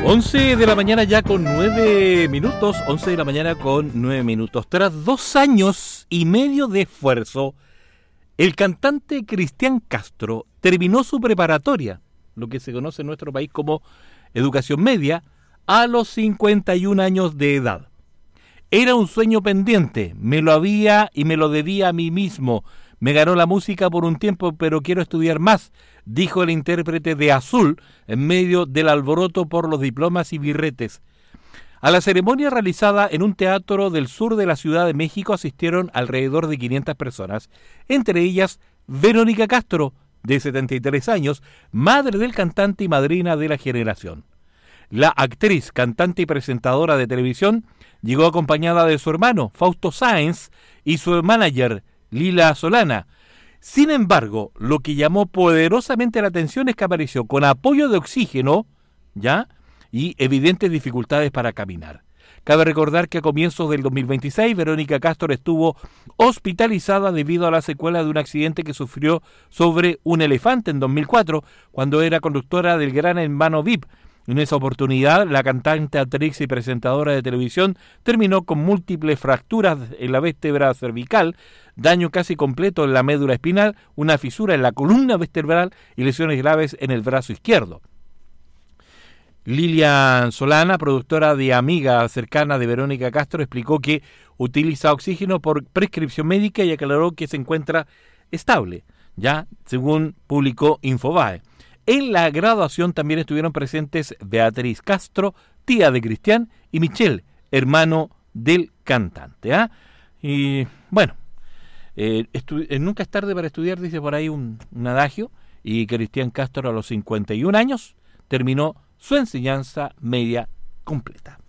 11 de la mañana ya con 9 minutos, 11 de la mañana con 9 minutos. Tras 2 años y medio de esfuerzo, el cantante Cristian Castro terminó su preparatoria, lo que se conoce en nuestro país como educación media, a los 51 años de edad. Era un sueño pendiente, me lo había y me lo debía a mí mismo. Me ganó la música por un tiempo, pero quiero estudiar más, dijo el intérprete de Azul en medio del alboroto por los diplomas y birretes. A la ceremonia realizada en un teatro del sur de la Ciudad de México asistieron alrededor de 500 personas, entre ellas Verónica Castro, de 73 años, madre del cantante y madrina de la generación. La actriz, cantante y presentadora de televisión llegó acompañada de su hermano, Fausto Sáenz, y su manager, Lila Solana. Sin embargo, lo que llamó poderosamente la atención es que apareció con apoyo de oxígeno, ¿ya?, y evidentes dificultades para caminar. Cabe recordar que a comienzos del 2026, Verónica Castro estuvo hospitalizada debido a la secuela de un accidente que sufrió sobre un elefante en 2004, cuando era conductora del Gran Hermano VIP. En esa oportunidad, la cantante, actriz y presentadora de televisión terminó con múltiples fracturas en la vértebra cervical, daño casi completo en la médula espinal, una fisura en la columna vertebral y lesiones graves en el brazo izquierdo. Lilian Solana, productora de amiga cercana de Verónica Castro, explicó que utiliza oxígeno por prescripción médica y aclaró que se encuentra estable, ya según publicó Infobae. En la graduación también estuvieron presentes Beatriz Castro, tía de Cristian, y Michelle, hermano del cantante. Y bueno, nunca es tarde para estudiar, dice por ahí un adagio, y Cristian Castro a los 51 años terminó su enseñanza media completa.